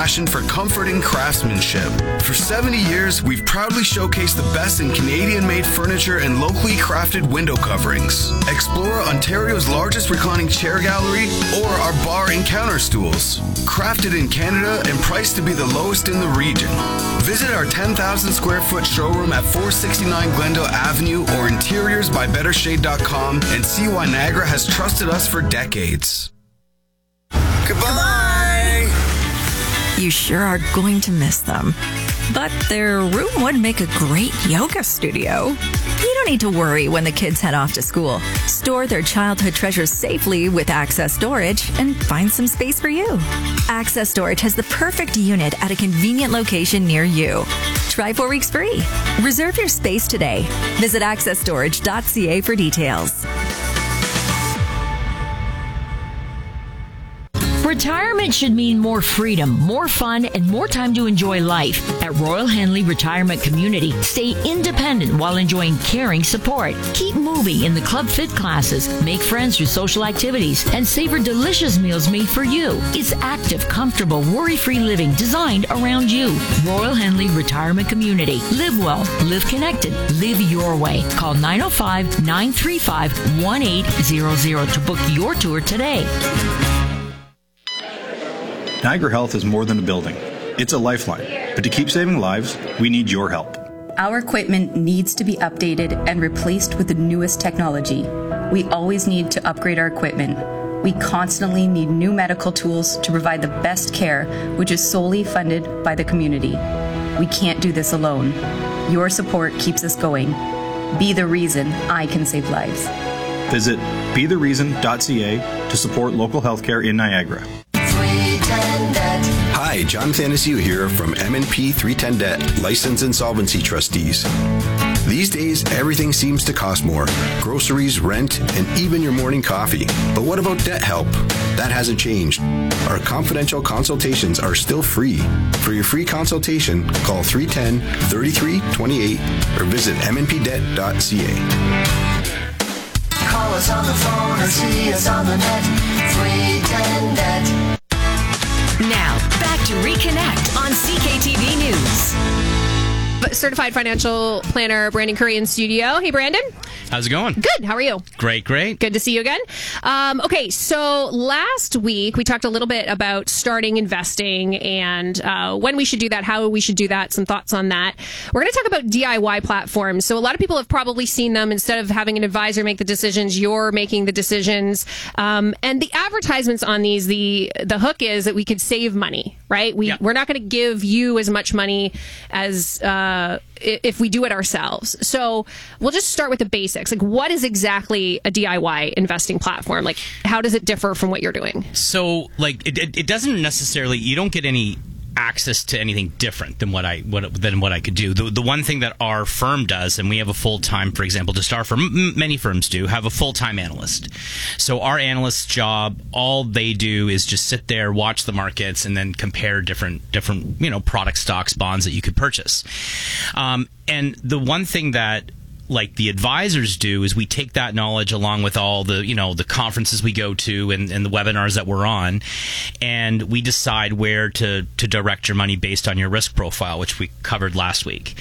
passion for comfort and craftsmanship. For 70 years, we've proudly showcased the best in Canadian-made furniture and locally crafted window coverings. Explore Ontario's largest reclining chair gallery or our bar and counter stools. Crafted in Canada and priced to be the lowest in the region. Visit our 10,000 square foot showroom at 469 Glendale Avenue or interiorsbybettershade.com and see why Niagara has trusted us for decades. Goodbye! You sure are going to miss them. But their room would make a great yoga studio. You don't need to worry when the kids head off to school. Store their childhood treasures safely with Access Storage and find some space for you. Access Storage has the perfect unit at a convenient location near you. Try 4 weeks free. Reserve your space today. Visit accessstorage.ca for details. Retirement should mean more freedom, more fun, and more time to enjoy life. At Royal Henley Retirement Community, stay independent while enjoying caring support. Keep moving in the Club Fit classes, make friends through social activities, and savor delicious meals made for you. It's active, comfortable, worry-free living designed around you. Royal Henley Retirement Community. Live well, live connected, live your way. Call 905-935-1800 to book your tour today. Niagara Health is more than a building. It's a lifeline. But to keep saving lives, we need your help. Our equipment needs to be updated and replaced with the newest technology. We always need to upgrade our equipment. We constantly need new medical tools to provide the best care, which is solely funded by the community. We can't do this alone. Your support keeps us going. Be the reason I can save lives. Visit bethereason.ca to support local healthcare in Niagara. Hi, Jonathan Anastasia here from M&P 310 Debt, License Insolvency Trustees. These days, everything seems to cost more. Groceries, rent, and even your morning coffee. But what about debt help? That hasn't changed. Our confidential consultations are still free. For your free consultation, call 310-3328 or visit mnpdebt.ca. Call us on the phone or see us on the net. 310 Debt. Now, back to Reconnect on CKTV News. Certified financial planner Brandon Curry in studio. Hey, Brandon. How's it going? Good. How are you? Great. Good to see you again. Okay, so last week we talked a little bit about starting investing and when we should do that, how we should do that, some thoughts on that. We're going to talk about DIY platforms. So a lot of people have probably seen them. Instead of having an advisor make the decisions, you're making the decisions. And the advertisements on these, the hook is that we could save money, right? We're not going to give you as much money as if we do it ourselves. So we'll just start with the basics. Like, what is exactly a DIY investing platform? Like, how does it differ from what you're doing? So, like, it doesn't necessarily, you don't get any access to anything different than what I could do. The one thing that our firm does, and we have a full-time, for example, just our firm, many firms do, have a full-time analyst. So our analyst's job, all they do is just sit there, watch the markets, and then compare different product, stocks, bonds that you could purchase. And the one thing that like the advisors do is we take that knowledge along with all the, the conferences we go to and the webinars that we're on, and we decide where to direct your money based on your risk profile, which we covered last week.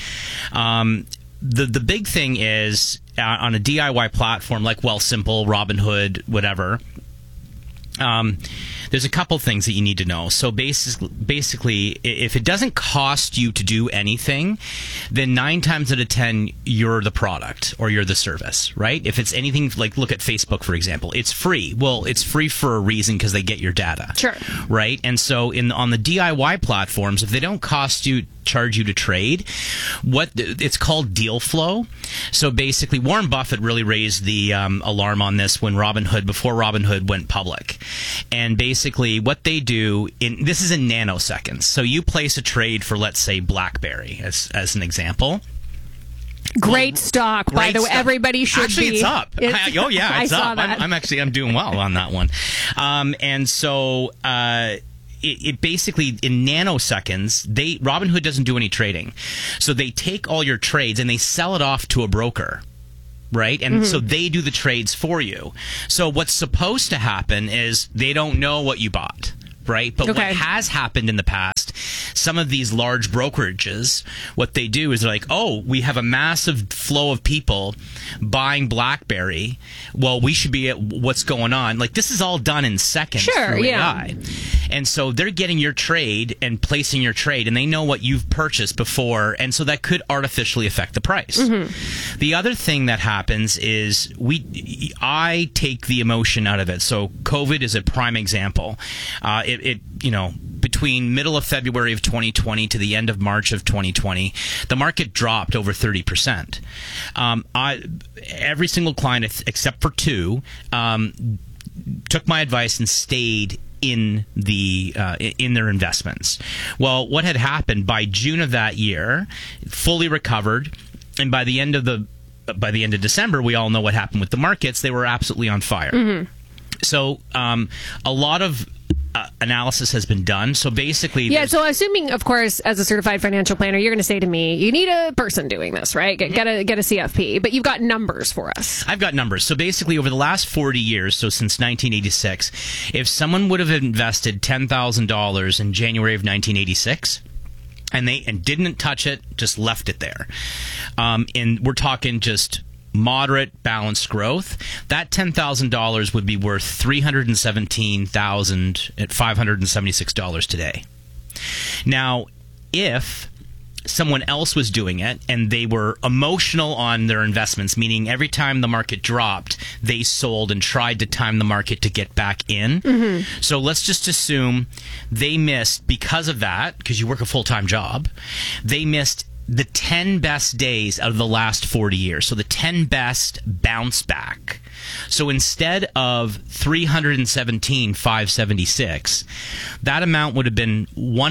The big thing is on a DIY platform like Wealthsimple, Robinhood, whatever, there's a couple things that you need to know. So basically, if it doesn't cost you to do anything, then 9 times out of 10, you're the product or you're the service, right? If it's anything like, look at Facebook, for example, it's free. Well, it's free for a reason because they get your data. Sure. Right? And so on the DIY platforms, if they don't charge you to trade, it's called deal flow. So basically, Warren Buffett really raised the alarm on this when before Robinhood went public. And basically what they do, this is in nanoseconds. So you place a trade for, let's say, BlackBerry as an example. Great stock, by the way. Everybody should actually, be. It's up. It's I saw up. That. I'm doing well on that one. And so it basically, in nanoseconds, Robinhood doesn't do any trading. So they take all your trades and they sell it off to a broker. Right? And so they do the trades for you. So what's supposed to happen is they don't know what you bought. right? But what has happened in the past, some of these large brokerages, what they do is they're like, oh, we have a massive flow of people buying BlackBerry. Well, we should be at what's going on. Like, this is all done in seconds through AI. And so they're getting your trade and placing your trade, and they know what you've purchased before, and so that could artificially affect the price. The other thing that happens is I take the emotion out of it. So COVID is a prime example. Between middle of February of 2020 to the end of March of 2020, the market dropped over 30%. Every single client, except for two, took my advice and stayed in their investments. Well, what had happened by June of that year, fully recovered, and by the end of December, we all know what happened with the markets. They were absolutely on fire. So a lot of analysis has been done. So basically... Yeah, so assuming, of course, as a certified financial planner, you're going to say to me, you need a person doing this, right? Get a CFP. But you've got numbers for us. I've got numbers. So basically, over the last 40 years, so since 1986, if someone would have invested $10,000 in January of 1986... and didn't touch it, just left it there. And we're talking just moderate, balanced growth. That $10,000 would be worth $317,576 today. Now, if someone else was doing it and they were emotional on their investments, meaning every time the market dropped, they sold and tried to time the market to get back in. So let's just assume they missed, because of that, because you work a full-time job, they missed the 10 best days out of the last 40 years. So the 10 best bounce back. So instead of 317,576, that amount would have been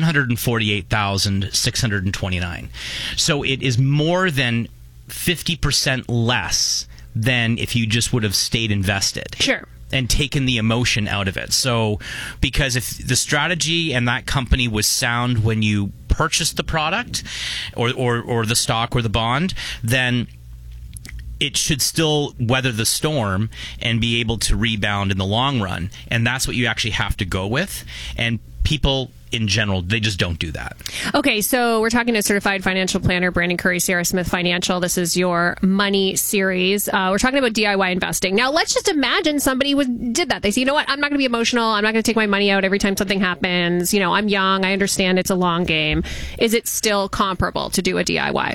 148,629. So it is more than 50% less than if you just would have stayed invested. Sure. And taken the emotion out of it. So, because if the strategy and that company was sound when you purchased the product or the stock or the bond, then it should still weather the storm and be able to rebound in the long run. And that's what you actually have to go with. And people in general, they just don't do that. Okay, so we're talking to certified financial planner Brandon Curry, Sarah Smith Financial. This is your money series. We're talking about DIY investing. Now, let's just imagine somebody did that. They say, you know what, I'm not going to be emotional. I'm not going to take my money out every time something happens. You know, I'm young. I understand it's a long game. Is it still comparable to do a DIY?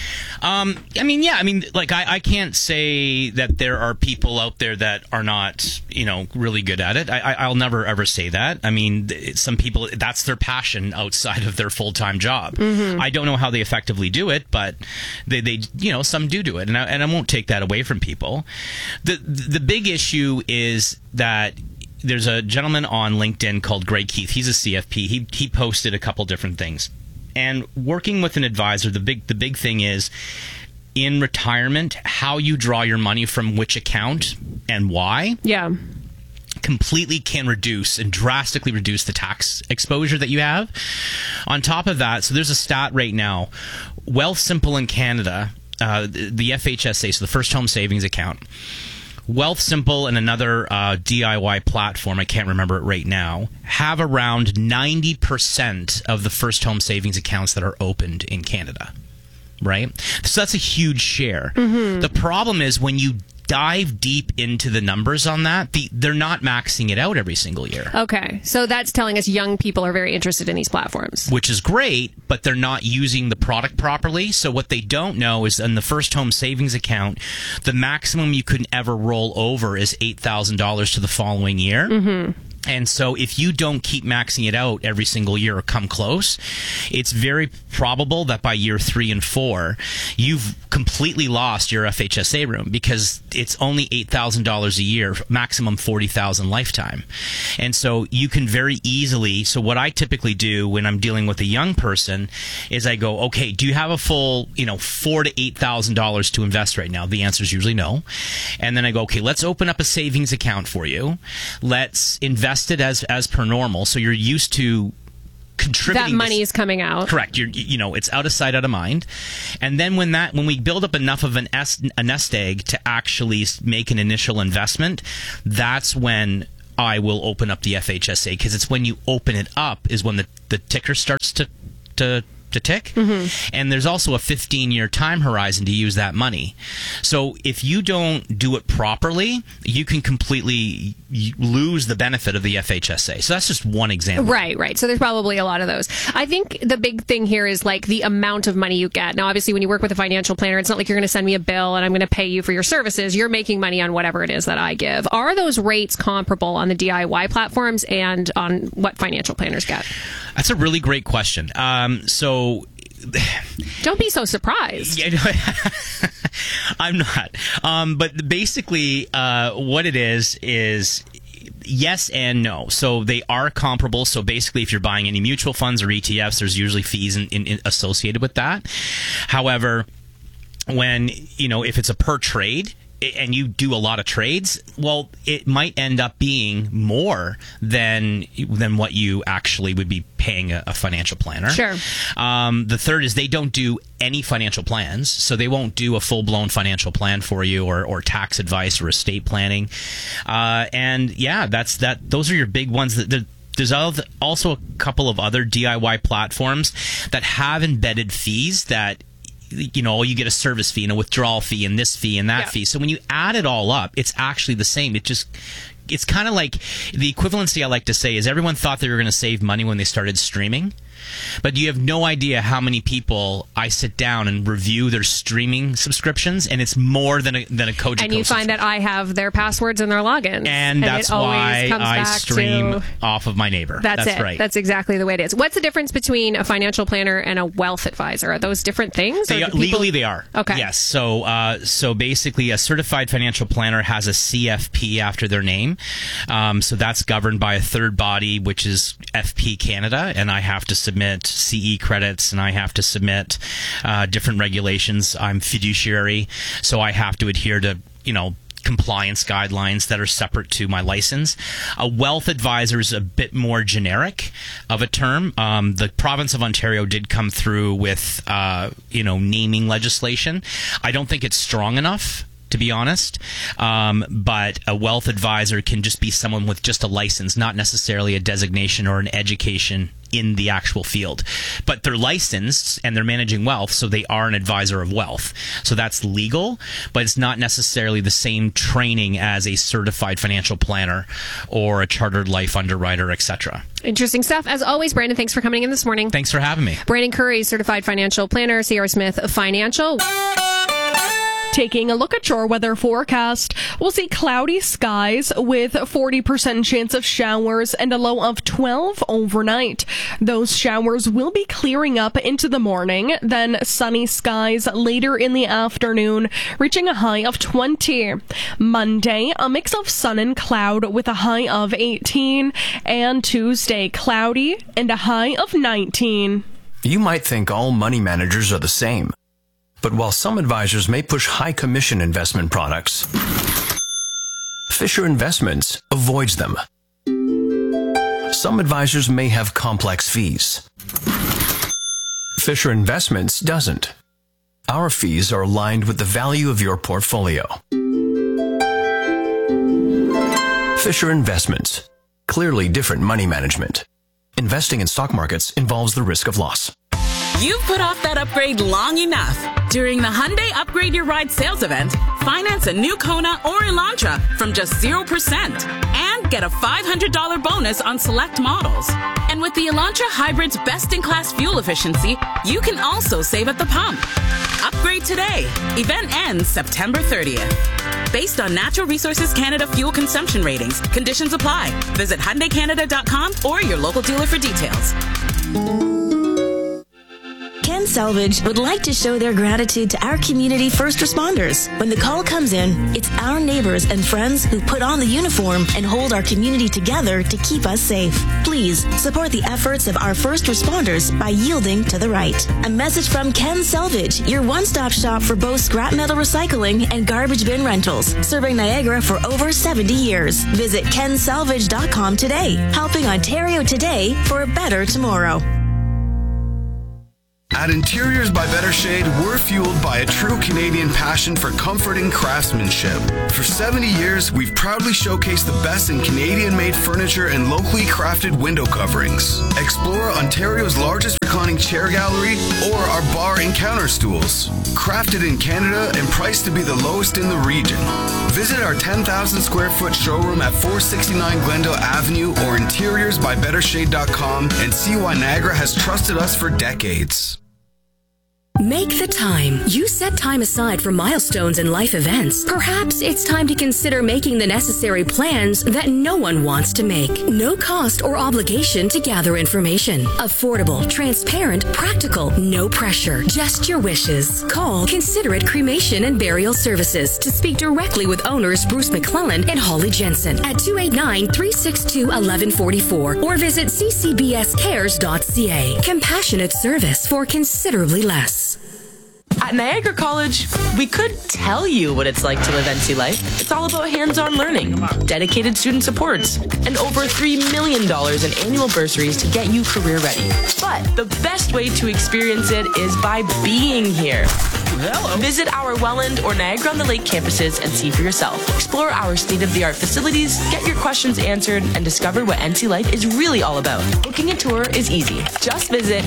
I can't say that there are people out there that are not, really good at it. I'll never ever say that. I mean, some people, that's their passion outside of their full-time job. I don't know how they effectively do it, but they some do it, and I won't take that away from people. The big issue is that there's a gentleman on LinkedIn called Greg Keith. He's a CFP. He posted a couple different things. And working with an advisor, the big thing is, in retirement, how you draw your money from which account and why. Yeah. Completely can reduce and drastically reduce the tax exposure that you have. On top of that, so there's a stat right now. Wealthsimple in Canada, the FHSA, so the First Home Savings Account, Wealthsimple and another DIY platform, I can't remember it right now, have around 90% of the first home savings accounts that are opened in Canada, right? So that's a huge share. The problem is when you dive deep into the numbers on that, they're not maxing it out every single year. Okay, so that's telling us young people are very interested in these platforms. Which is great, but they're not using the product properly. So what they don't know is in the first home savings account, the maximum you could ever roll over is $8,000 to the following year. And so if you don't keep maxing it out every single year or come close, it's very probable that by year 3 and 4, you've completely lost your FHSA room because it's only $8,000 a year, maximum $40,000 lifetime. And so you can very easily, so what I typically do when I'm dealing with a young person is I go, okay, do you have a full, $4,000 to $8,000 to invest right now? The answer is usually no. And then I go, okay, let's open up a savings account for you. Let's invest it as per normal, so you're used to contributing. That money is coming out. Correct. It's out of sight, out of mind. And then when we build up enough of a nest egg to actually make an initial investment, that's when I will open up the FHSA, because it's when you open it up is when the ticker starts to tick. And there's also a 15-year time horizon to use that money. So if you don't do it properly, you can completely lose the benefit of the FHSA. So that's just one example. Right. So there's probably a lot of those. I think the big thing here is like the amount of money you get. Now, obviously, when you work with a financial planner, it's not like you're going to send me a bill and I'm going to pay you for your services. You're making money on whatever it is that I give. Are those rates comparable on the DIY platforms and on what financial planners get? That's a really great question. So don't be so surprised. I'm not. But basically, what it is yes and no. So they are comparable. So basically, if you're buying any mutual funds or ETFs, there's usually fees associated with that. However, when, if it's a per trade, and you do a lot of trades, well, it might end up being more than what you actually would be paying a financial planner. Sure. The third is they don't do any financial plans, so they won't do a full-blown financial plan for you or tax advice or estate planning. And yeah, those are your big ones. There's also a couple of other DIY platforms that have embedded fees that, you get a service fee and a withdrawal fee and this fee and that fee. So when you add it all up, it's actually the same. It's kind of like the equivalency I like to say is everyone thought they were going to save money when they started streaming. But you have no idea how many people I sit down and review their streaming subscriptions, and it's more than a Cogeco. And you find that I have their passwords and their logins. And that's why I stream off of my neighbor. That's it. Right. That's exactly the way it is. What's the difference between a financial planner and a wealth advisor? Are those different things? Legally, they are. Okay. Yes. So basically, a certified financial planner has a CFP after their name. So that's governed by a third body, which is FP Canada, and I have to submit CE credits, and I have to submit different regulations. I'm fiduciary, so I have to adhere to, compliance guidelines that are separate to my license. A wealth advisor is a bit more generic of a term. The province of Ontario did come through with, naming legislation. I don't think it's strong enough, to be honest. But a wealth advisor can just be someone with just a license, not necessarily a designation or an education in the actual field. But they're licensed and they're managing wealth, so they are an advisor of wealth. So that's legal, but it's not necessarily the same training as a certified financial planner or a chartered life underwriter, etc. Interesting stuff. As always, Brandon, thanks for coming in this morning. Thanks for having me. Brandon Curry, certified financial planner, Sierra Smith Financial. Taking a look at your weather forecast, we'll see cloudy skies with 40% chance of showers and a low of 12 overnight. Those showers will be clearing up into the morning, then sunny skies later in the afternoon, reaching a high of 20. Monday, a mix of sun and cloud with a high of 18, and Tuesday, cloudy and a high of 19. You might think all money managers are the same. But while some advisors may push high commission investment products, Fisher Investments avoids them. Some advisors may have complex fees. Fisher Investments doesn't. Our fees are aligned with the value of your portfolio. Fisher Investments. Clearly different money management. Investing in stock markets involves the risk of loss. You've put off that upgrade long enough. During the Hyundai Upgrade Your Ride sales event, finance a new Kona or Elantra from just 0% and get a $500 bonus on select models. And with the Elantra Hybrid's best-in-class fuel efficiency, you can also save at the pump. Upgrade today. Event ends September 30th. Based on Natural Resources Canada fuel consumption ratings, conditions apply. Visit HyundaiCanada.com or your local dealer for details. Ken Salvage would like to show their gratitude to our community first responders. When the call comes in, it's our neighbors and friends who put on the uniform and hold our community together to keep us safe. Please support the efforts of our first responders by yielding to the right. A message from Ken Salvage, your one-stop shop for both scrap metal recycling and garbage bin rentals, serving Niagara for over 70 years. Visit kensalvage.com today, helping Ontario today for a better tomorrow. At Interiors by Better Shade, we're fueled by a true Canadian passion for comfort and craftsmanship. For 70 years, we've proudly showcased the best in Canadian-made furniture and locally crafted window coverings. Explore Ontario's largest reclining chair gallery or our bar and counter stools. Crafted in Canada and priced to be the lowest in the region. Visit our 10,000 square foot showroom at 469 Glendale Avenue or interiorsbybettershade.com and see why Niagara has trusted us for decades. Make the time. You set time aside for milestones and life events. Perhaps it's time to consider making the necessary plans that no one wants to make. No cost or obligation to gather information. Affordable, transparent, practical, no pressure. Just your wishes. Call Considerate Cremation and Burial Services to speak directly with owners Bruce McClellan and Holly Jensen at 289-362-1144 or visit ccbscares.ca. Compassionate service for considerably less. At Niagara College, we could tell you what it's like to live NC life. It's all about hands-on learning, dedicated student supports, and over $3 million in annual bursaries to get you career ready. But the best way to experience it is by being here. Hello. Visit our Welland or Niagara-on-the-Lake campuses and see for yourself. Explore our state-of-the-art facilities, get your questions answered, and discover what NC life is really all about. Booking a tour is easy. Just visit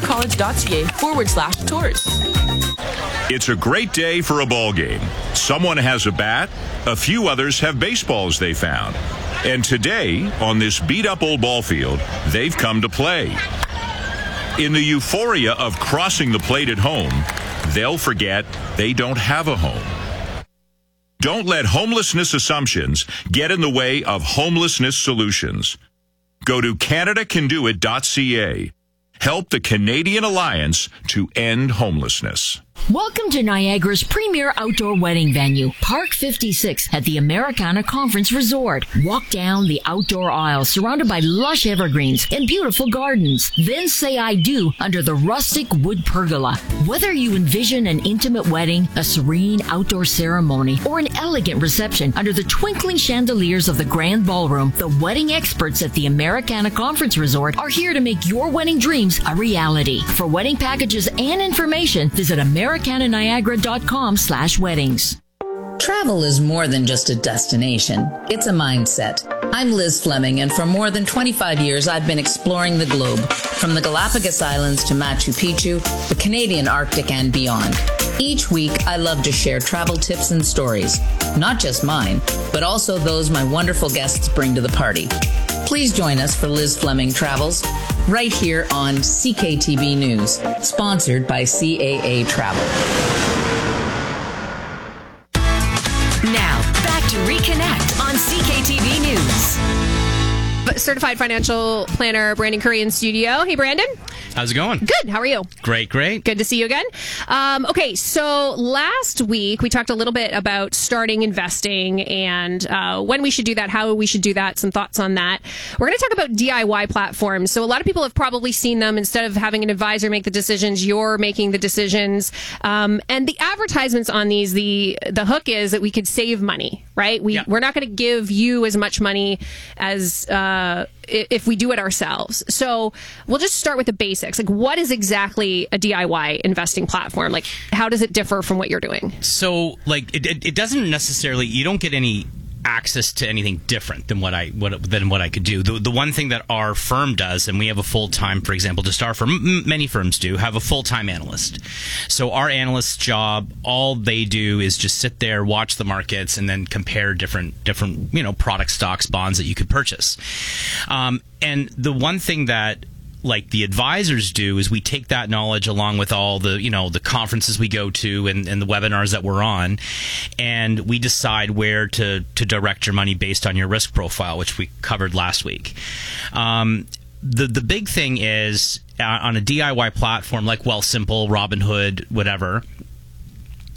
niagaracollege.ca/tours. It's a great day for a ball game. Someone has a bat, a few others have baseballs they found. And today, on this beat-up old ball field, they've come to play. In the euphoria of crossing the plate at home, they'll forget they don't have a home. Don't let homelessness assumptions get in the way of homelessness solutions. Go to CanadaCanDoIt.ca. Help the Canadian Alliance to end homelessness. Welcome to Niagara's premier outdoor wedding venue, Park 56 at the Americana Conference Resort. Walk down the outdoor aisle surrounded by lush evergreens and beautiful gardens. Then say I do under the rustic wood pergola. Whether you envision an intimate wedding, a serene outdoor ceremony, or an elegant reception under the twinkling chandeliers of the grand ballroom, the wedding experts at the Americana Conference Resort are here to make your wedding dreams a reality. For wedding packages and information, visit americananiagara.com/weddings. Travel is more than just a destination. It's a mindset. I'm Liz Fleming, and for more than 25 years, I've been exploring the globe, from the Galapagos Islands to Machu Picchu, the Canadian Arctic, and beyond. Each week, I love to share travel tips and stories, not just mine, but also those my wonderful guests bring to the party. Please join us for Liz Fleming Travels, right here on CKTB News, sponsored by CAA Travel. Now, back to Reconnect on CKTV News. Certified financial planner Brandon Curry in studio. Hey, Brandon. How's it going? Good. How are you? Great. Good to see you again. Okay, so last week we talked a little bit about starting investing and when we should do that, how we should do that, some thoughts on that. We're going to talk about DIY platforms. So a lot of people have probably seen them. Instead of having an advisor make the decisions, you're making the decisions. And the advertisements on these, the hook is that we could save money, right? We're not going to give you as much money as if we do it ourselves. So we'll just start with the basics. Like, what is exactly a DIY investing platform? Like, how does it differ from what you're doing? So, like, it doesn't necessarily, you don't get any access to anything different than what I could do. The one thing that our firm does, and we have a full-time, for example, just our firm, many firms do, have a full-time analyst. So our analyst's job, all they do is just sit there, watch the markets, and then compare different product, stocks, bonds that you could purchase. And the one thing that like the advisors do is we take that knowledge along with all the, the conferences we go to and the webinars that we're on, and we decide where to direct your money based on your risk profile, which we covered last week. The big thing is on a DIY platform like Wealthsimple, Robinhood, whatever,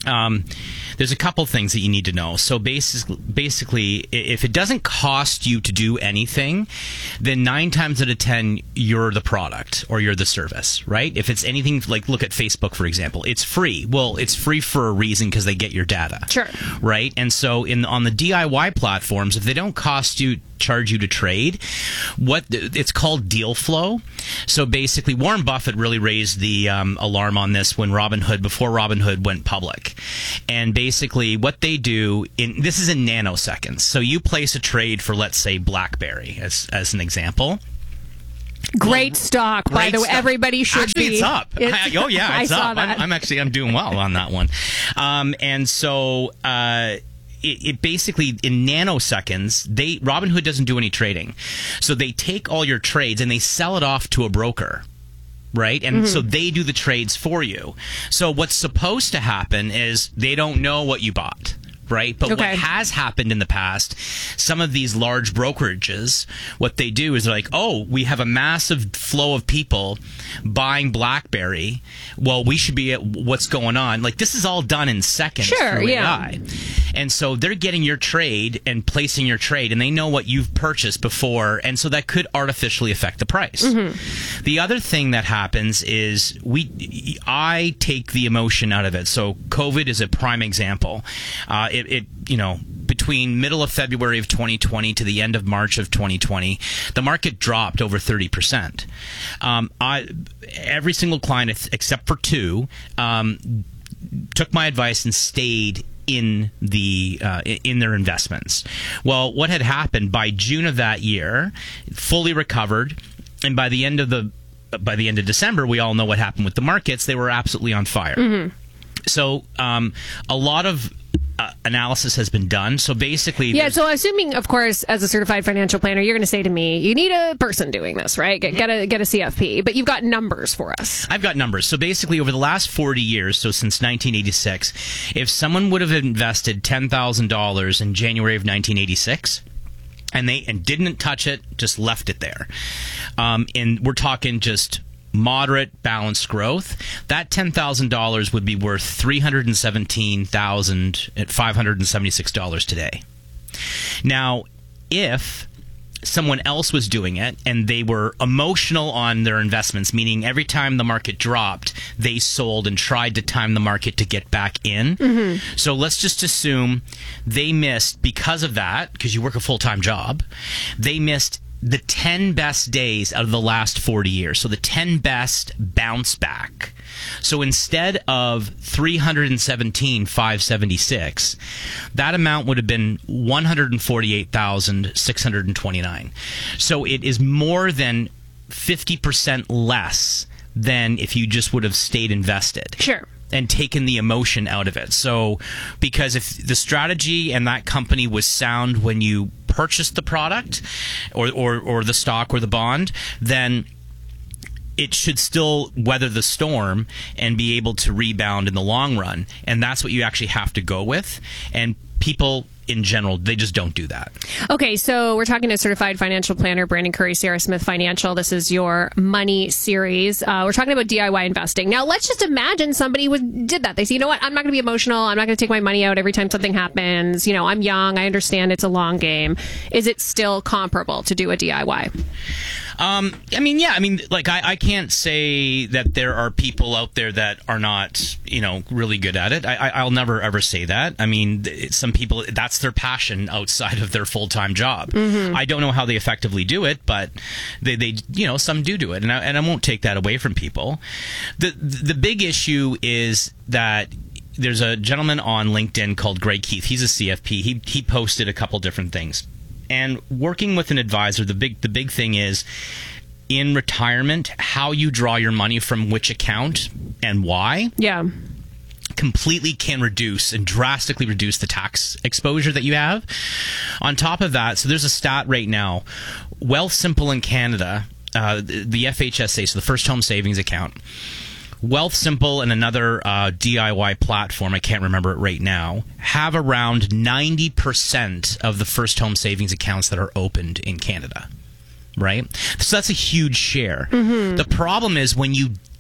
there's a couple things that you need to know. So basically, if it doesn't cost you to do anything, then 9 times out of 10, you're the product or you're the service, right? If it's anything like, look at Facebook, for example, it's free. Well, it's free for a reason because they get your data. Sure. Right? And so on the DIY platforms, if they don't charge you to trade, it's called deal flow. So basically, Warren Buffett really raised the alarm on this before Robinhood went public. And basically what they do, this is in nanoseconds. So you place a trade for, let's say, BlackBerry as an example. Great stock, by the way. Everybody should actually, be. It's up. It's I saw up. That. I'm doing well on that one. And so it basically, in nanoseconds, Robinhood doesn't do any trading. So they take all your trades and they sell it off to a broker. Right? And so they do the trades for you. So what's supposed to happen is they don't know what you bought. Right? But what has happened in the past, some of these large brokerages, what they do is they're like, oh, we have a massive flow of people buying BlackBerry. Well, we should be at what's going on. Like, this is all done in seconds through AI. And so they're getting your trade and placing your trade, and they know what you've purchased before, and so that could artificially affect the price. The other thing that happens is I take the emotion out of it. So COVID is a prime example. Between middle of February of 2020 to the end of March of 2020, the market dropped over 30%. Every single client, except for 2, took my advice and stayed in their investments. Well, what had happened by June of that year, fully recovered, and by the end of December, we all know what happened with the markets. They were absolutely on fire. So a lot of analysis has been done. So basically, so assuming, of course, as a certified financial planner, you're going to say to me, you need a person doing this, right? Get a CFP, but you've got numbers for us. I've got numbers. So basically, over the last 40 years, so since 1986, if someone would have invested $10,000 in January of 1986, and didn't touch it, just left it there, and we're talking just moderate balanced growth, that $10,000 would be worth $317,576 today. Now, if someone else was doing it and they were emotional on their investments, meaning every time the market dropped, they sold and tried to time the market to get back in. So let's just assume they missed, because of that, because you work a full-time job, they missed the 10 best days out of the last 40 years. So the 10 best bounce back. So instead of 317,576, that amount would have been 148,629. So it is more than 50% less than if you just would have stayed invested. Sure. And taken the emotion out of it. So, because if the strategy and that company was sound when you purchased the product or the stock or the bond, then it should still weather the storm and be able to rebound in the long run. And that's what you actually have to go with. And people in general, they just don't do that. Okay, so we're talking to certified financial planner Brandon Curry, Sierra Smith Financial. This is your money series. We're talking about DIY investing. Now, let's just imagine somebody did that. They say, you know what, I'm not going to be emotional. I'm not going to take my money out every time something happens. You know, I'm young. I understand it's a long game. Is it still comparable to do a DIY? I can't say that there are people out there that are not, really good at it. I'll never ever say that. I mean, some people, that's their passion outside of their full-time job. I don't know how they effectively do it, but they some do it, and I won't take that away from people. The big issue is that there's a gentleman on LinkedIn called Greg Keith. He's a CFP. He posted a couple different things. And working with an advisor, the big thing is, in retirement, how you draw your money from which account and why. Yeah. Completely can reduce and drastically reduce the tax exposure that you have. On top of that, so there's a stat right now. Wealthsimple in Canada, the FHSA, so the First Home Savings Account, Wealthsimple and another DIY platform, I can't remember it right now, have around 90% of the first home savings accounts that are opened in Canada, right? So that's a huge share. The problem is when you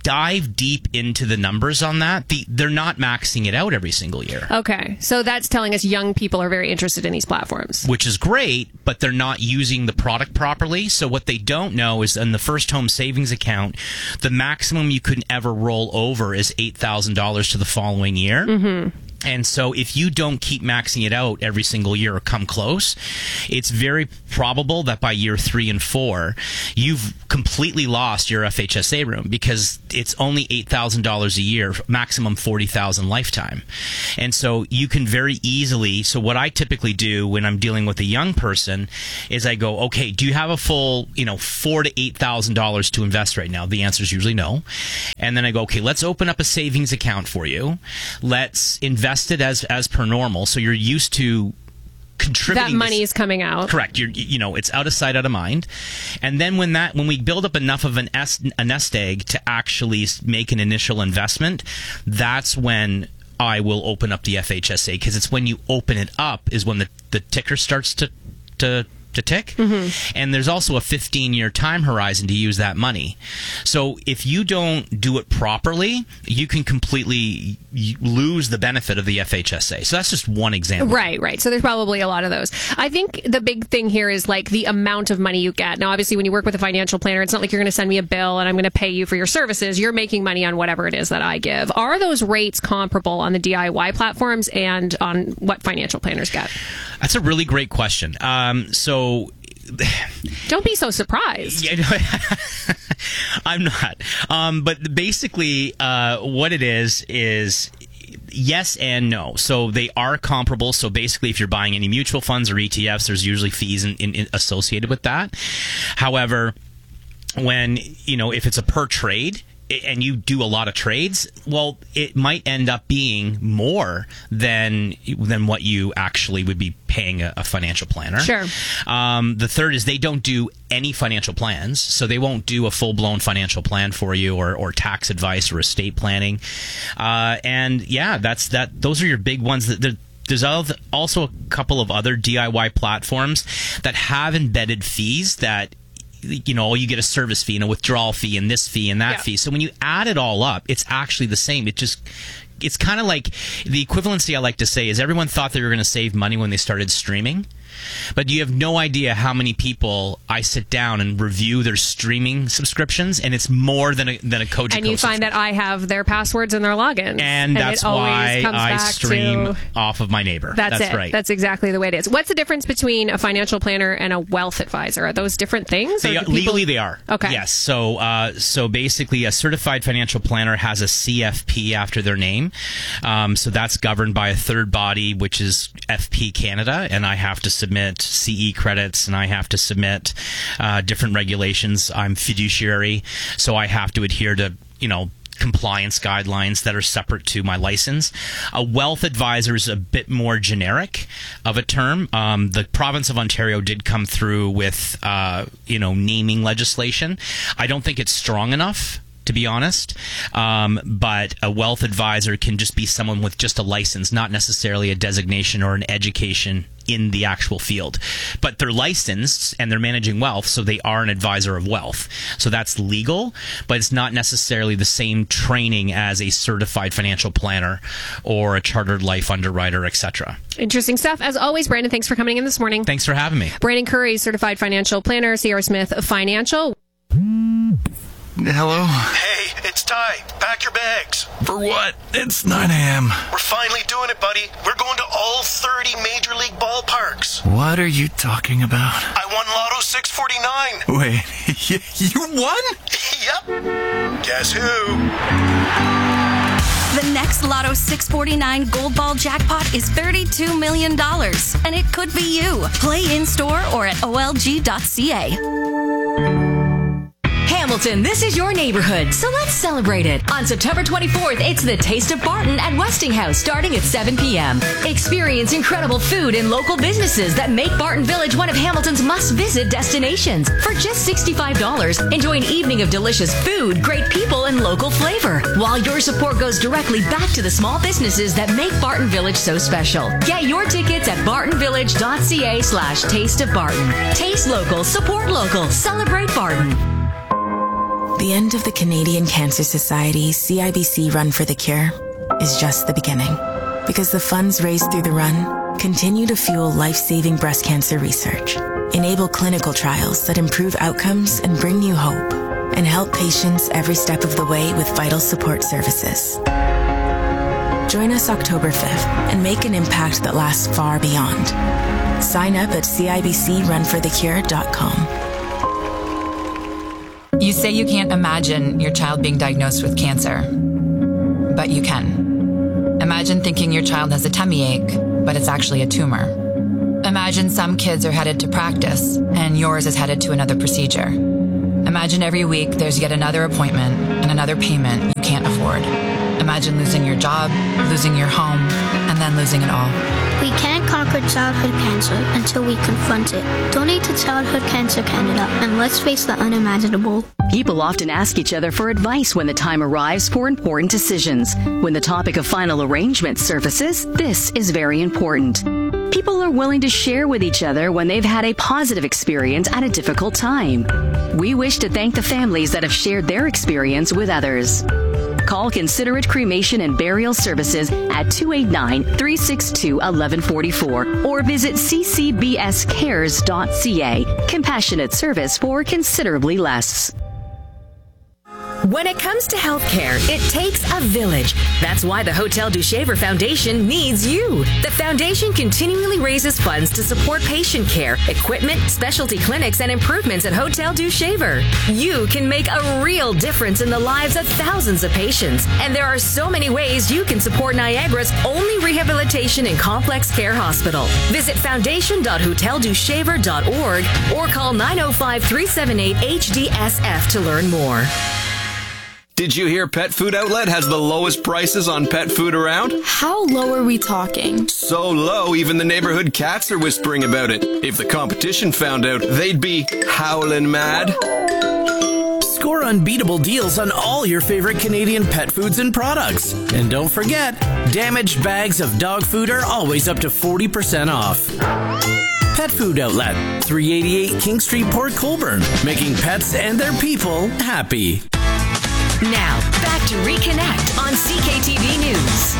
dive deep into the numbers on that, they're not maxing it out every single year. Okay. So that's telling us young people are very interested in these platforms. Which is great, but they're not using the product properly. So what they don't know is in the First Home Savings Account, the maximum you could ever roll over is $8,000 to the following year. Mm-hmm. And so if you don't keep maxing it out every single year or come close, it's very probable that by year 3 and 4, you've completely lost your FHSA room because it's only $8,000 a year, maximum $40,000 lifetime. And so you can very easily, so what I typically do when I'm dealing with a young person is I go, okay, do you have a full, $4,000 to $8,000 to invest right now? The answer is usually no. And then I go, okay, let's open up a savings account for you. Let's invest it as per normal, so you're used to contributing. That money is coming out. Correct. It's out of sight, out of mind. And then when we build up enough of a nest egg to actually make an initial investment, that's when I will open up the FHSA, because it's when you open it up is when the ticker starts to tick. Mm-hmm. And there's also a 15-year time horizon to use that money. So if you don't do it properly, you can completely lose the benefit of the FHSA. So that's just one example. Right. So there's probably a lot of those. I think the big thing here is like the amount of money you get. Now, obviously, when you work with a financial planner, it's not like you're going to send me a bill and I'm going to pay you for your services. You're making money on whatever it is that I give. Are those rates comparable on the DIY platforms and on what financial planners get? That's a really great question. So don't be so surprised. I'm not. But basically, what it is yes and no. So they are comparable. So basically, if you're buying any mutual funds or ETFs, there's usually fees associated with that. However, when if it's a per trade and you do a lot of trades, well, it might end up being more than what you actually would be paying a financial planner. Sure. The third is they don't do any financial plans, so they won't do a full-blown financial plan for you or tax advice or estate planning. And yeah, that's that. Those are your big ones. There's also a couple of other DIY platforms that have embedded fees that you get a service fee and a withdrawal fee and this fee and that fee. So when you add it all up, it's actually the same. It's kind of like the equivalency I like to say is everyone thought they were going to save money when they started streaming. But you have no idea how many people I sit down and review their streaming subscriptions, and it's more than a Cogeco. And you find that I have their passwords and their logins. And that's why I stream off of my neighbor. That's it. Right. That's exactly the way it is. What's the difference between a financial planner and a wealth advisor? Are those different things? Legally, they are. Okay. Yes. So basically, a certified financial planner has a CFP after their name. So that's governed by a third body, which is FP Canada, and I have to submit CE credits and I have to submit different regulations. I'm fiduciary, so I have to adhere to compliance guidelines that are separate to my license. A wealth advisor is a bit more generic of a term. The province of Ontario did come through with naming legislation. I don't think it's strong enough, to be honest. But a wealth advisor can just be someone with just a license, not necessarily a designation or an education in the actual field. But they're licensed and they're managing wealth, so they are an advisor of wealth. So that's legal, but it's not necessarily the same training as a certified financial planner or a chartered life underwriter, etc. Interesting stuff. As always, Brandon, thanks for coming in this morning. Thanks for having me. Brandon Curry, certified financial planner, Sierra Smith Financial. Hello? Hey, it's Ty. Pack your bags. For what? It's 9 a.m. We're finally doing it, buddy. We're going to all 30 Major League ballparks. What are you talking about? I won Lotto 649. Wait, you won? Yep. Guess who? The next Lotto 649 Gold Ball jackpot is $32 million, and it could be you. Play in-store or at olg.ca. Hamilton, this is your neighborhood, so let's celebrate it. On September 24th, it's the Taste of Barton at Westinghouse, starting at 7 p.m. Experience incredible food and local businesses that make Barton Village one of Hamilton's must-visit destinations. For just $65, enjoy an evening of delicious food, great people, and local flavor, while your support goes directly back to the small businesses that make Barton Village so special. Get your tickets at bartonvillage.ca/Taste of Barton. Taste local, support local, celebrate Barton. The end of the Canadian Cancer Society's CIBC Run for the Cure is just the beginning, because the funds raised through the run continue to fuel life-saving breast cancer research, enable clinical trials that improve outcomes and bring you hope, and help patients every step of the way with vital support services. Join us October 5th and make an impact that lasts far beyond. Sign up at cibcrunforthecure.com. You say you can't imagine your child being diagnosed with cancer, but you can. Imagine thinking your child has a tummy ache, but it's actually a tumor. Imagine some kids are headed to practice and yours is headed to another procedure. Imagine every week there's yet another appointment and another payment you can't afford. Imagine losing your job, losing your home, and then losing it all. We can't conquer childhood cancer until we confront it. Donate to Childhood Cancer Canada and let's face the unimaginable. People often ask each other for advice when the time arrives for important decisions. When the topic of final arrangement surfaces, this is very important. People are willing to share with each other when they've had a positive experience at a difficult time. We wish to thank the families that have shared their experience with others. Call Considerate Cremation and Burial Services at 289-362-1144 or visit ccbscares.ca. Compassionate service for considerably less. When it comes to healthcare, it takes a village. That's why the Hotel du Shaver Foundation needs you. The foundation continually raises funds to support patient care, equipment, specialty clinics, and improvements at Hotel du Shaver. You can make a real difference in the lives of thousands of patients. And there are so many ways you can support Niagara's only rehabilitation and complex care hospital. Visit foundation.hoteldushaver.org or call 905-378-HDSF to learn more. Did you hear Pet Food Outlet has the lowest prices on pet food around? How low are we talking? So low, even the neighborhood cats are whispering about it. If the competition found out, they'd be howling mad. Score unbeatable deals on all your favorite Canadian pet foods and products. And don't forget, damaged bags of dog food are always up to 40% off. Pet Food Outlet, 388 King Street, Port Colborne, making pets and their people happy. Now, back to Reconnect on CKTV News.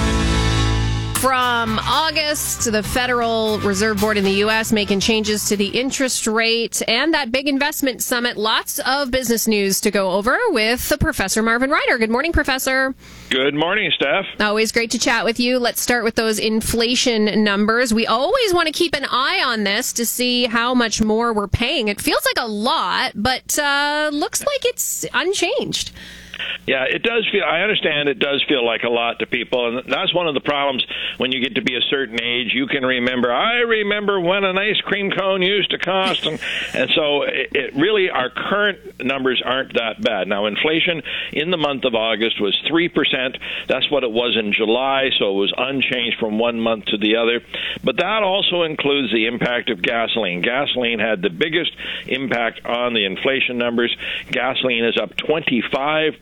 From August, the Federal Reserve Board in the U.S. making changes to the interest rate and that big investment summit. Lots of business news to go over with Professor Marvin Ryder. Good morning, Professor. Good morning, Steph. Always great to chat with you. Let's start with those inflation numbers. We always want to keep an eye on this to see how much more we're paying. It feels like a lot, but looks like it's unchanged. Yeah, it does feel, I understand it does feel like a lot to people, and that's one of the problems when you get to be a certain age. You can remember, I remember when an ice cream cone used to cost, and so it really, our current numbers aren't that bad. Now, inflation in the month of August was 3%. That's what it was in July, so it was unchanged from one month to the other. But that also includes the impact of gasoline. Gasoline had the biggest impact on the inflation numbers. Gasoline is up 25%.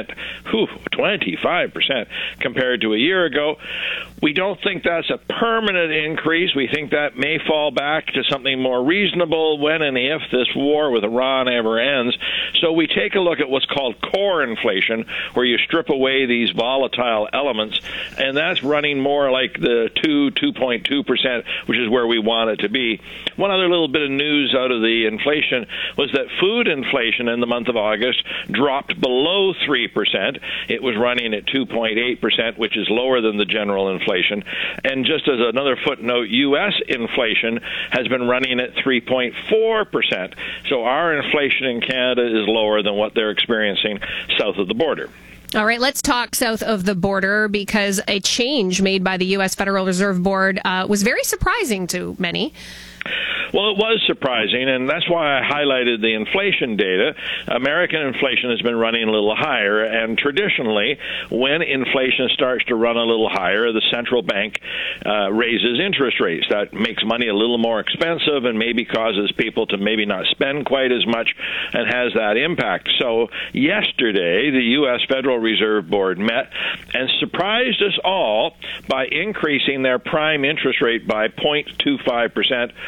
25% compared to a year ago. We don't think that's a permanent increase. We think that may fall back to something more reasonable when and if this war with Iran ever ends. So we take a look at what's called core inflation, where you strip away these volatile elements, and that's running more like the 2.2%, which is where we want it to be. One other little bit of news out of the inflation was that food inflation in the month of August dropped below 3%. It was running at 2.8%, which is lower than the general inflation. And just as another footnote, U.S. inflation has been running at 3.4%. So our inflation in Canada is lower than what they're experiencing south of the border. All right, let's talk south of the border, because a change made by the U.S. Federal Reserve Board was very surprising to many. Well, it was surprising, and that's why I highlighted the inflation data. American inflation has been running a little higher, and traditionally, when inflation starts to run a little higher, the central bank raises interest rates. That makes money a little more expensive and maybe causes people to maybe not spend quite as much and has that impact. So yesterday, the U.S. Federal Reserve Board met and surprised us all by increasing their prime interest rate by 0.25%, or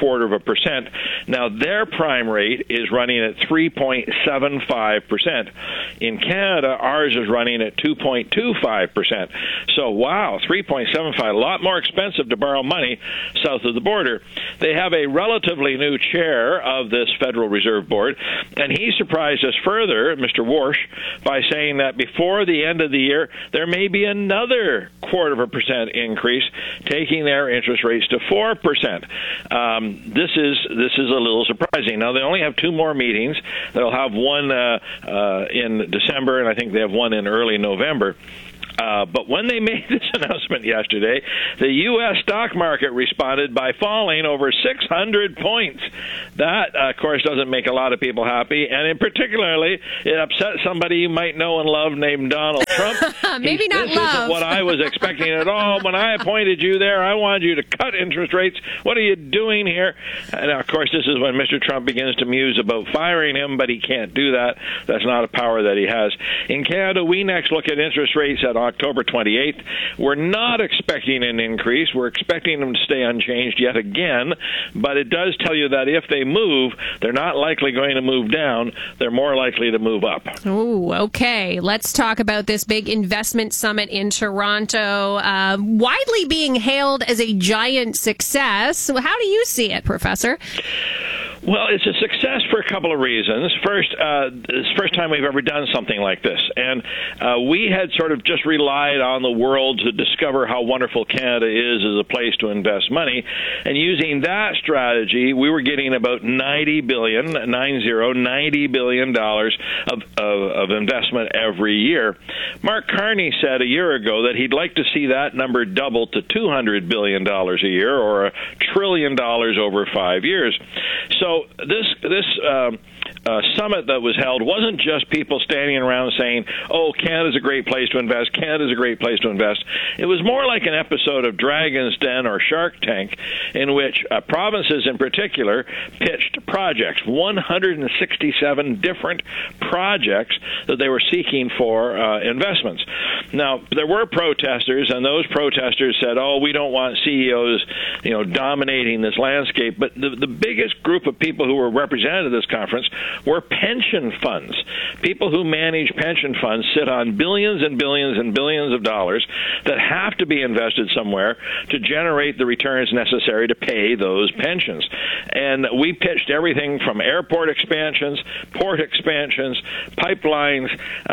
0.25%. Now, their prime rate is running at 3.75%. In Canada, ours is running at 2.25%. So, wow, 3.75, a lot more expensive to borrow money south of the border. They have a relatively new chair of this Federal Reserve Board, and he surprised us further, Mr. Warsh, by saying that before the end of the year, there may be another 0.25% increase, taking their interest rates to 4%. This is a little surprising. Now, they only have 2 more meetings. They'll have one in December, and I think they have one in early November. But when they made this announcement yesterday, the U.S. stock market responded by falling over 600 points. That, of course, doesn't make a lot of people happy, and in particularly, it upset somebody you might know and love named Donald Trump. Maybe not this love. Isn't what I was expecting at all. When I appointed you there, I wanted you to cut interest rates. What are you doing here? And, of course, this is when Mr. Trump begins to muse about firing him, but he can't do that. That's not a power that he has. In Canada, we next look at interest rates at October 28th. We're not expecting an increase. We're expecting them to stay unchanged yet again, but it does tell you that if they move, they're not likely going to move down. They're more likely to move up. Oh, okay. Let's talk about this big investment summit in Toronto, widely being hailed as a giant success. How do you see it, Professor? Well, it's a success for a couple of reasons. First, it's the first time we've ever done something like this. And we had sort of just relied on the world to discover how wonderful Canada is as a place to invest money. And using that strategy, we were getting about $90 billion of investment every year. Mark Carney said a year ago that he'd like to see that number double to $200 billion a year, or $1 trillion over 5 years. So this summit that was held wasn't just people standing around saying, oh, Canada's a great place to invest, Canada's a great place to invest. It was more like an episode of Dragon's Den or Shark Tank, in which provinces in particular pitched projects, 167 different projects that they were seeking for investments. Now, there were protesters, and those protesters said, oh, we don't want CEOs, dominating this landscape. But the biggest group of people who were represented at this conference were pension funds. People who manage pension funds sit on billions and billions and billions of dollars that have to be invested somewhere to generate the returns necessary to pay those pensions. And we pitched everything from airport expansions, port expansions, pipelines,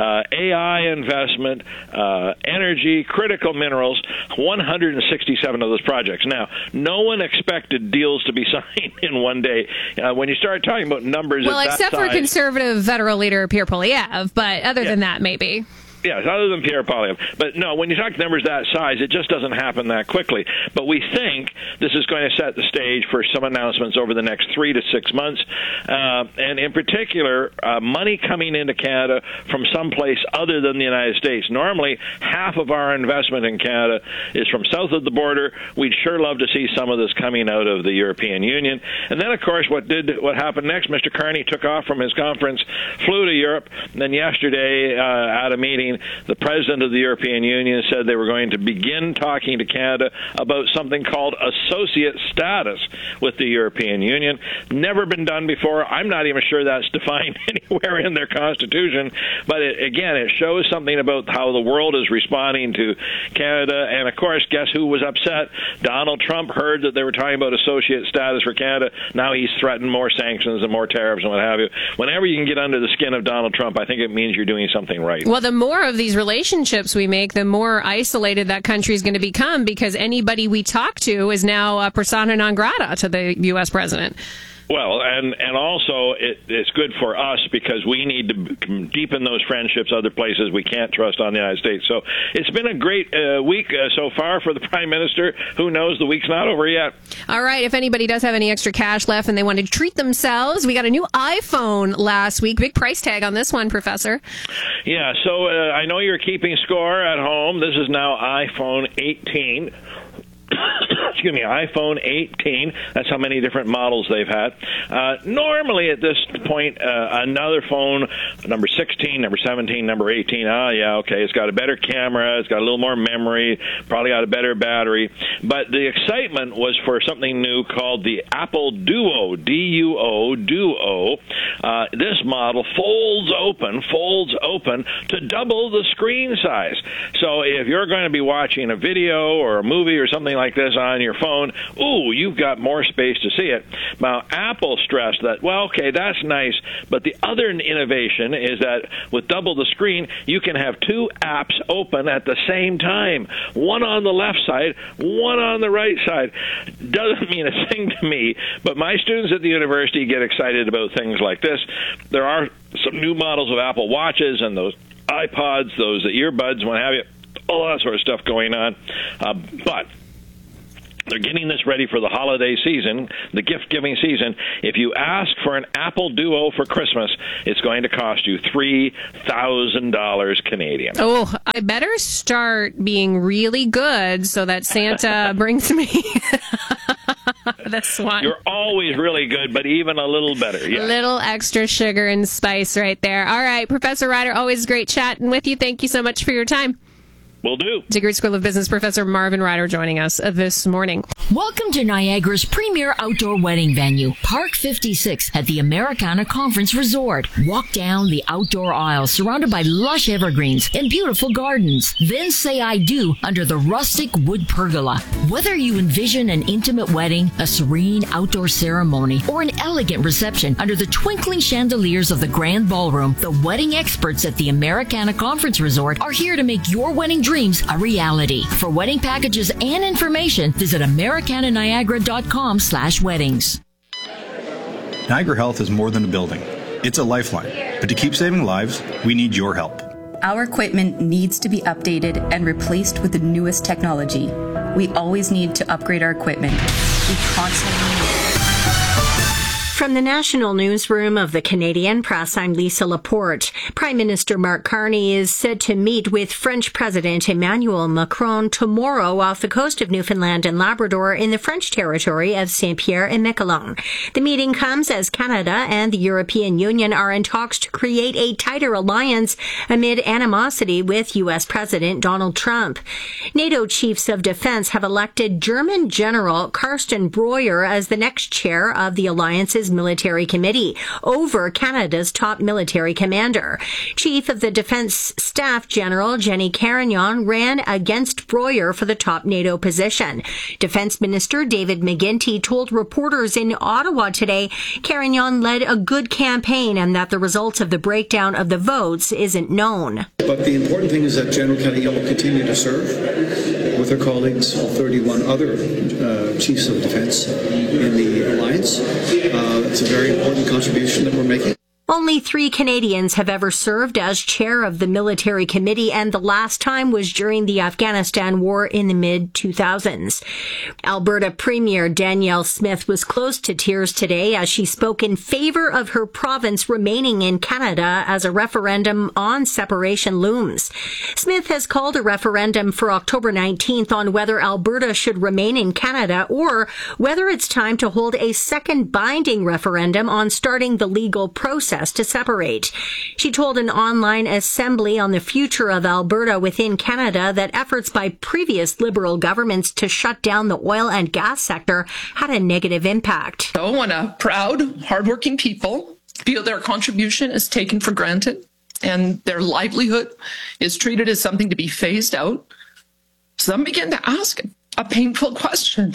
AI investment, energy, critical minerals, 167 of those projects. Now, no one expected deals to be signed in one day. When you start talking about numbers well, at that except for size, conservative federal leader Pierre Poilievre, but other than that, maybe. Yes, other than Pierre Poilievre. But no, when you talk numbers that size, it just doesn't happen that quickly. But we think this is going to set the stage for some announcements over the next 3 to 6 months. And in particular, money coming into Canada from someplace other than the United States. Normally, half of our investment in Canada is from south of the border. We'd sure love to see some of this coming out of the European Union. And then, of course, what happened next? Mr. Carney took off from his conference, flew to Europe, and then yesterday at a meeting, the president of the European Union said they were going to begin talking to Canada about something called associate status with the European Union. Never been done before. I'm not even sure that's defined anywhere in their constitution. But it shows something about how the world is responding to Canada. And, of course, guess who was upset? Donald Trump heard that they were talking about associate status for Canada. Now he's threatened more sanctions and more tariffs and what have you. Whenever you can get under the skin of Donald Trump, I think it means you're doing something right. Well, the more of these relationships we make, the more isolated that country is going to become, because anybody we talk to is now a persona non grata to the U.S. president. Well, and also it's good for us because we need to deepen those friendships other places we can't trust on the United States. So it's been a great week so far for the Prime Minister. Who knows? The week's not over yet. All right. If anybody does have any extra cash left and they want to treat themselves, we got a new iPhone last week. Big price tag on this one, Professor. Yeah. So I know you're keeping score at home. This is now iPhone 18. iPhone 18. That's how many different models they've had. Normally at this point, another phone, number 16, number 17, number 18, it's got a better camera, it's got a little more memory, probably got a better battery. But the excitement was for something new called the Apple Duo, D-U-O, Duo. This model folds open to double the screen size. So if you're going to be watching a video or a movie or something like this on your phone, you've got more space to see it. Now, Apple stressed that, that's nice, but the other innovation is that with double the screen, you can have two apps open at the same time, one on the left side, one on the right side. Doesn't mean a thing to me, but my students at the university get excited about things like this. There are some new models of Apple Watches and those iPods, those earbuds, what have you, all that sort of stuff going on. But they're getting this ready for the holiday season, the gift-giving season. If you ask for an Apple Duo for Christmas, it's going to cost you $3,000 Canadian. Oh, I better start being really good so that Santa brings me this one. You're always really good, but even a little better. Yeah. A little extra sugar and spice right there. All right, Professor Ryder, always great chatting with you. Thank you so much for your time. Will do. DeGroote School of Business Professor Marvin Ryder joining us this morning. Welcome to Niagara's premier outdoor wedding venue, Park 56 at the Americana Conference Resort. Walk down the outdoor aisle surrounded by lush evergreens and beautiful gardens. Then say I do under the rustic wood pergola. Whether you envision an intimate wedding, a serene outdoor ceremony, or an elegant reception under the twinkling chandeliers of the grand ballroom, the wedding experts at the Americana Conference Resort are here to make your wedding dreams a reality. For wedding packages and information, visit americananiagara.com/weddings. Niagara Health is more than a building. It's a lifeline. But to keep saving lives, we need your help. Our equipment needs to be updated and replaced with the newest technology. We always need to upgrade our equipment. We constantly From the National Newsroom of the Canadian Press, I'm Lisa Laporte. Prime Minister Mark Carney is set to meet with French President Emmanuel Macron tomorrow off the coast of Newfoundland and Labrador in the French territory of Saint-Pierre and Miquelon. The meeting comes as Canada and the European Union are in talks to create a tighter alliance amid animosity with U.S. President Donald Trump. NATO chiefs of defense have elected German General Carsten Breuer as the next chair of the alliance's military committee over Canada's top military commander. Chief of the Defense Staff General Jenny Carignan ran against Breuer for the top NATO position. Defense Minister David McGuinty told reporters in Ottawa today Carignan led a good campaign and that the results of the breakdown of the votes isn't known. But the important thing is that General Carignan will continue to serve with her colleagues, 31 other chiefs of defense in the alliance. It's a very important contribution that we're making. Only 3 Canadians have ever served as chair of the military committee, and the last time was during the Afghanistan war in the mid-2000s. Alberta Premier Danielle Smith was close to tears today as she spoke in favor of her province remaining in Canada as a referendum on separation looms. Smith has called a referendum for October 19th on whether Alberta should remain in Canada or whether it's time to hold a second binding referendum on starting the legal process to separate. She told an online assembly on the future of Alberta within Canada that efforts by previous Liberal governments to shut down the oil and gas sector had a negative impact. So when a proud, hardworking people feel their contribution is taken for granted and their livelihood is treated as something to be phased out, some begin to ask a painful question.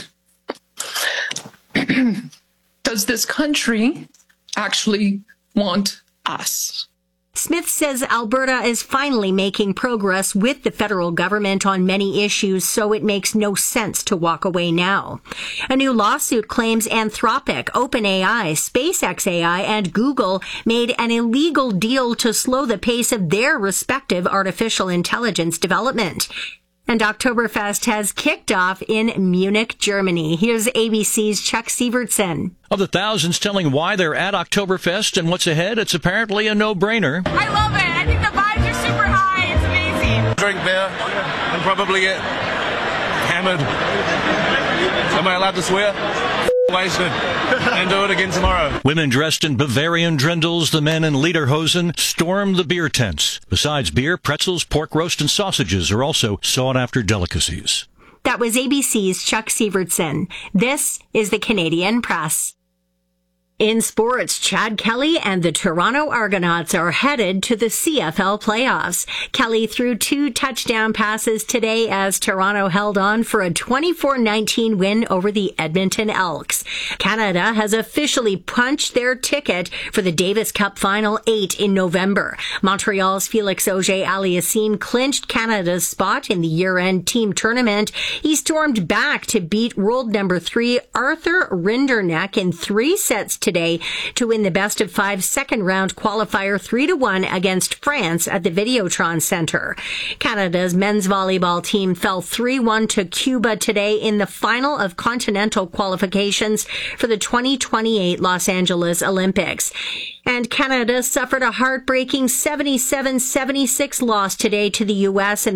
Does this country actually want us? Smith says Alberta is finally making progress with the federal government on many issues, so it makes no sense to walk away now. A new lawsuit claims Anthropic, OpenAI, SpaceX AI, and Google made an illegal deal to slow the pace of their respective artificial intelligence development. And Oktoberfest has kicked off in Munich, Germany. Here's ABC's Chuck Sievertson. Of the thousands telling why they're at Oktoberfest and what's ahead, it's apparently a no-brainer. I love it. I think the vibes are super high. It's amazing. Drink beer and probably get hammered. Am I allowed to swear? Wasted. And do it again tomorrow. Women dressed in Bavarian drindles, the men in lederhosen, stormed the beer tents. Besides beer, pretzels, pork roast, and sausages are also sought-after delicacies. That was ABC's Chuck Sievertson. This is the Canadian Press. In sports, Chad Kelly and the Toronto Argonauts are headed to the CFL playoffs. Kelly threw 2 touchdown passes today as Toronto held on for a 24-19 win over the Edmonton Elks. Canada has officially punched their ticket for the Davis Cup Final 8 in November. Montreal's Felix Auger-Aliassime clinched Canada's spot in the year-end team tournament. He stormed back to beat world number 3 Arthur Rinderknecht in 3 sets today to win the best-of-5 second-round qualifier 3-1 against France at the Videotron Centre. Canada's men's volleyball team fell 3-1 to Cuba today in the final of continental qualifications for the 2028 Los Angeles Olympics. And Canada suffered a heartbreaking 77-76 loss today to the U.S. in